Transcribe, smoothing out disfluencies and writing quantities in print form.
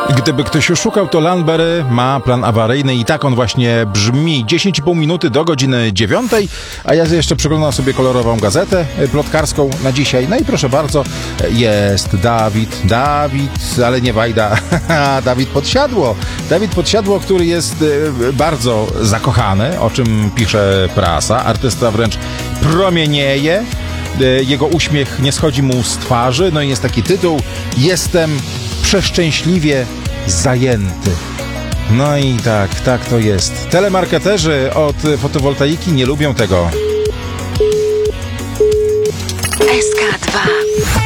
Gdyby ktoś oszukał, to Lanberry ma plan awaryjny i tak on właśnie brzmi. 10,5 minuty do godziny 9, a ja jeszcze przeglądam sobie kolorową gazetę plotkarską na dzisiaj. No i proszę bardzo, jest Dawid, ale nie Wajda, Dawid Podsiadło, który jest bardzo zakochany, o czym pisze prasa. Artysta wręcz promienieje. Jego uśmiech nie schodzi mu z twarzy. No i jest taki tytuł: Jestem przeszczęśliwie zajęty. No i tak to jest. Telemarketerzy od fotowoltaiki nie lubią tego. SK2